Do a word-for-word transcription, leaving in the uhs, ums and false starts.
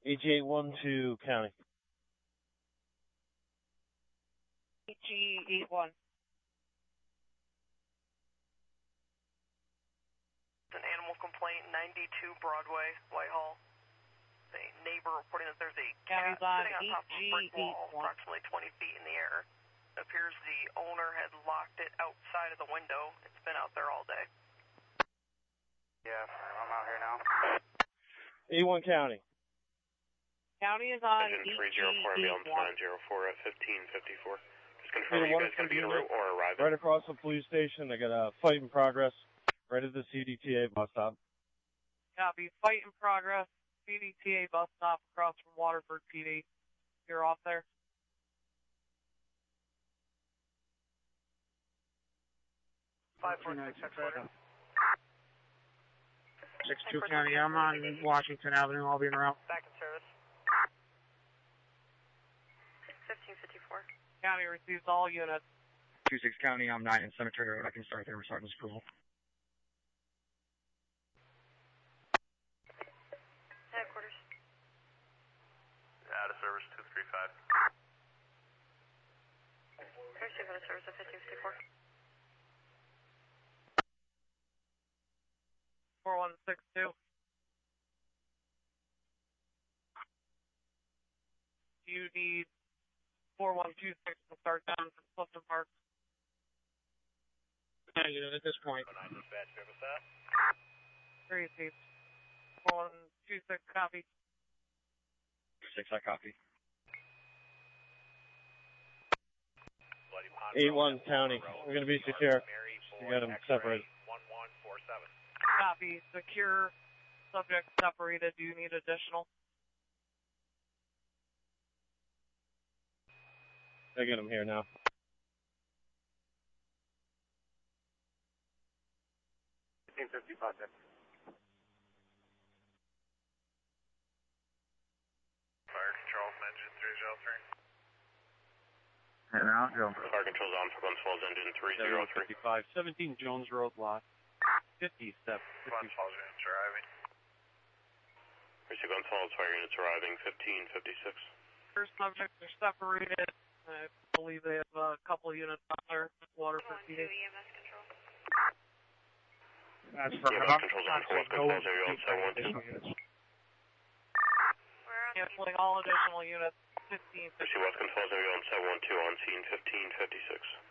H eight one two County. H eight one. An animal complaint, ninety-two Broadway, Whitehall. A neighbor reporting that there's a cat sitting on top of a brick wall, approximately twenty feet in the air. It appears the owner had locked it outside of the window. It's been out there all day. Yeah, I'm out here now. A one County. County is on Engine three zero four, ambulance nine zero four at fifteen fifty-four. Just confirm you guys going to be en route or arriving? Right across the police station. I got a fight in progress right at the C D T A bus stop. Copy. Fight in progress. C D T A bus stop across from Waterford P D. You're off there. five four six six six two County, I'm on Washington Avenue. I'll be in route. Back in service. fifteen fifty-four. County receives all units. two six County, I'm nine in Cemetery Road. I can start there with Sergeant's approval. Headquarters. Out of service two three five. Receive out of service at fifteen fifty-four. four one six two. Do you need four one two six to start down from Clifton Park? Yeah, you know, at this point. Three seats. four one two six, copy. six, I copy. A one County. We're going to be secure. We got them separated. Copy. Secure. Subject separated. Do you need additional? I get them here now. fifteen fifty-five. Fire control from engine three zero three. And now, go. Fire control's on for Glens Falls engine three zero three. fifty-five, seventeen Jones Road, lot fifty-seven. Glens Falls units arriving. Receive Glens Falls fire units arriving fifteen fifty-six. First subjects are separated. I believe they have a couple units out there. Waterford P D. E M S control. That's for E M S control's on for West Glens Falls area on seven one two. Canceling all additional units. fifteen fifty-six. Receive West Glens Falls area on seven one two on scene fifteen fifty-six.